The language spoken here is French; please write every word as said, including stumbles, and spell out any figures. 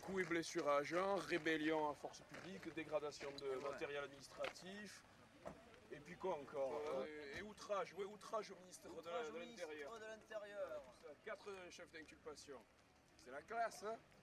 coups et blessures à agent, rébellion à force publique, dégradation de ouais. matériel administratif. Et puis quoi encore euh, Et outrage, ouais, outrage au ministre outrage de l'Intérieur. de l'Intérieur. Quatre chefs d'inculpation. C'est la classe, hein.